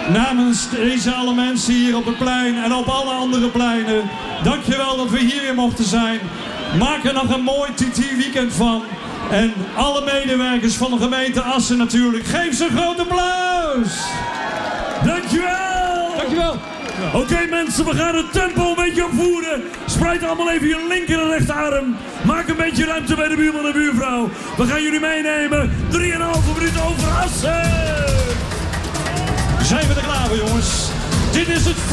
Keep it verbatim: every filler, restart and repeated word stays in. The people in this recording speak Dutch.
namens deze alle mensen hier op het plein en op alle andere pleinen, dankjewel dat we hier weer mochten zijn. Maak er nog een mooi T T weekend van. En alle medewerkers van de gemeente Assen natuurlijk, geef ze een groot applaus. Dankjewel. Dankjewel. Oké okay, mensen, we gaan het tempo een beetje opvoeren. Spreid allemaal even je linker en rechterarm. Maak een beetje ruimte bij de buurman en de buurvrouw. We gaan jullie meenemen. drieënhalve minuten over Assen. Zijn we er klaar voor, jongens? Dit is het